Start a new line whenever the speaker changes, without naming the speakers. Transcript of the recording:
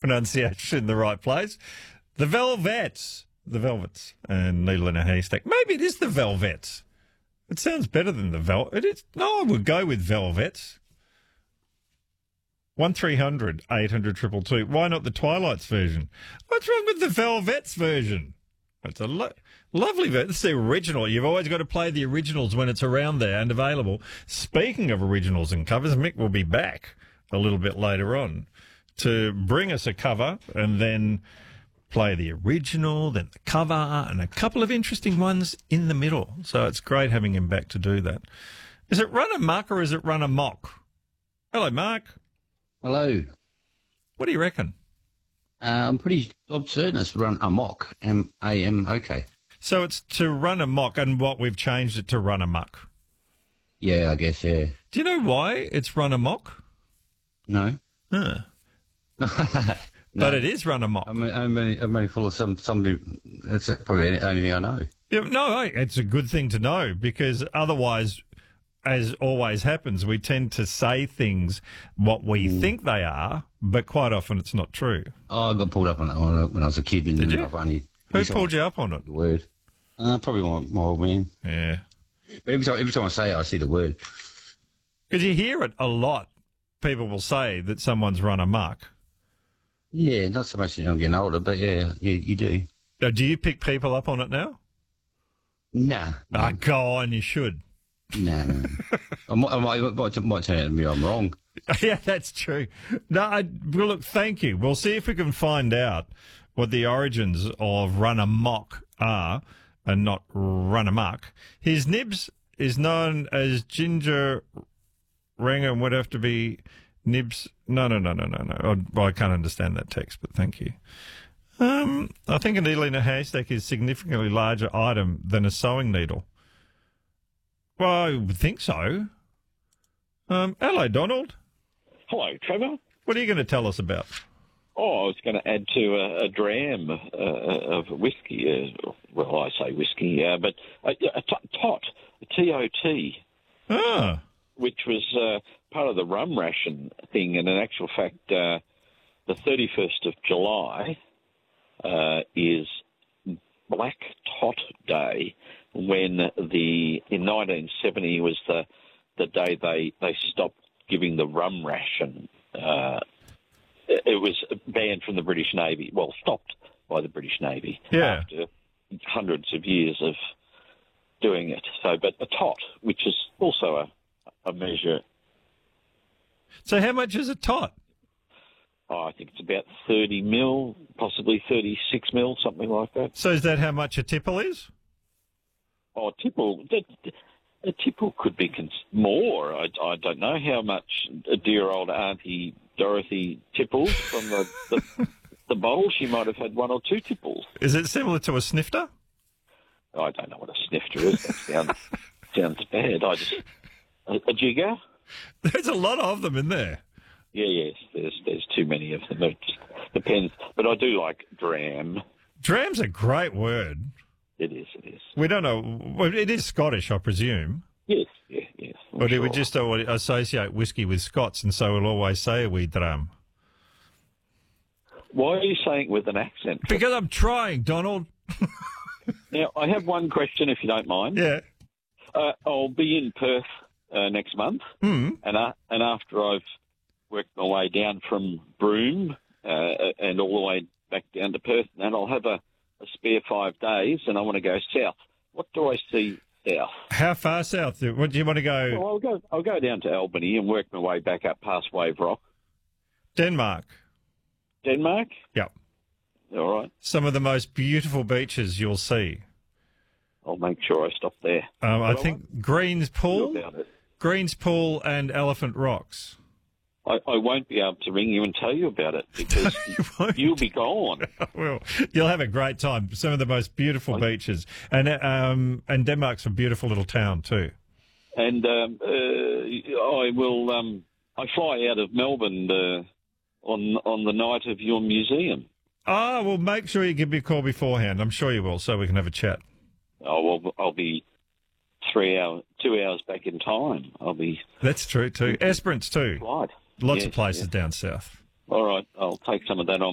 pronunciation in the right place. The Velvets. The Velvets. And Needle in a Haystack. Maybe it is the Velvets. It sounds better than the It is. No, I would go with Velvets. 1300 800 222. Why not the Twilight's version? What's wrong with the Velvets version? It's a lovely version. It's the original. You've always got to play the originals when it's around there and available. Speaking of originals and covers, Mick will be back a little bit later on to bring us a cover and then play the original, then the cover, and a couple of interesting ones in the middle. So it's great having him back to do that. Is it Run Amok or is it Run Amok? Hello, Mark.
Hello.
What do you reckon?
I'm certain it's Run Amok, M-A-M-O-K.
So it's to Run Amok, and what we've changed it to Run Amok.
Yeah, I guess, yeah.
Do you know why it's Run Amok?
No.
Huh.
No.
But it is Run Amok.
I'm only full of somebody. That's probably the only thing I know.
Yeah, no, it's a good thing to know because otherwise, as always happens, we tend to say things what we think they are, but quite often it's not true.
Oh, I got pulled up on that one when I was a kid.
Did you? Who
Time
pulled you up on it?
The word. Probably my old man.
Yeah.
But every time I say it, I see the word.
Because you hear it a lot. People will say that someone's run amok.
Yeah, not so much as I'm getting older, but yeah, you do.
Now, do you pick people up on it now?
Nah.
Ah, go on, you should.
No. I might turn out to be I'm wrong.
Yeah, that's true. No, well, look, thank you. We'll see if we can find out what the origins of Run Amok are and not Run Amok. His nibs is known as Ginger Ranger and would have to be nibs. No. I can't understand that text, but thank you. I think a needle in a haystack is a significantly larger item than a sewing needle. Well, I would think so. Hello, Donald.
Hello, Trevor.
What are you going to tell us about?
Oh, I was going to add to a dram of whiskey. Well, I say whiskey, but a tot, a T-O-T, which was part of the rum ration thing. And in actual fact, the 31st of July is Black Tot Day, when in 1970 was the day they stopped giving the rum ration. It was banned from the British Navy. Well, stopped by the British Navy after hundreds of years of doing it. So, but a tot, which is also a measure.
So how much is a tot?
Oh, I think it's about 30 mil, possibly 36 mil, something like that.
So is that how much a tipple is?
Oh, tipple. A tipple could be more. I don't know how much a dear old Auntie Dorothy tipples from the bowl. She might have had one or two tipples.
Is it similar to a snifter?
I don't know what a snifter is. That sounds bad. A jigger?
There's a lot of them in there.
Yeah, yes. There's too many of them. It just depends. But I do like dram.
Dram's a great word.
It is.
We don't know. Well, it is Scottish, I presume.
Yes.
Or do we just associate whiskey with Scots, and so we'll always say a wee dram?
Why are you saying it with an accent?
Because I'm trying, Donald.
Now, I have one question, if you don't mind.
Yeah.
I'll be in Perth next month, and after I've worked my way down from Broome and all the way back down to Perth, and I'll have a spare 5 days, and I want to go south. What do I see south?
How far south? What do you want to go?
Well, I'll go down to Albany and work my way back up past Wave Rock.
Denmark.
Denmark?
Yep.
All right.
Some of the most beautiful beaches you'll see.
I'll make sure I stop there.
I think Greens Pool,
Greens
Pool and Elephant Rocks.
I won't be able to ring you and tell you about it because you'll be gone.
Well, you'll have a great time. Some of the most beautiful beaches, and Denmark's a beautiful little town too.
And I will. I fly out of Melbourne on the night of your museum.
Oh, well, make sure you give me a call beforehand. I'm sure you will, so we can have a chat.
Oh well, I'll be 2 hours back in time. I'll be.
That's true too. Esperance too.
Right.
Lots of places down south.
All right, I'll take some of that on.